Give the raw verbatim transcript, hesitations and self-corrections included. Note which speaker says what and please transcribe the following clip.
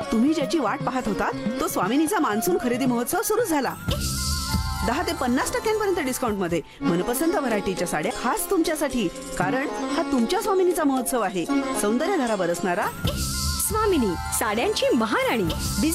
Speaker 1: तुम्ही ज्याची वाट पाहत होता तो स्वामिनीचा मान्सून खरेदी महोत्सव सुरू झाला. दहा ते पन्नास टक्क्यांपर्यंत डिस्काउंट मध्ये मनपसंत व्हरायटीच्या साड्या खास तुमच्यासाठी. कारण हा तुमच्या स्वामिनीचा महोत्सव आहे. सौंदर्य धारा बरसणारा
Speaker 2: स्वामिनी, साड्यांची महाराणी.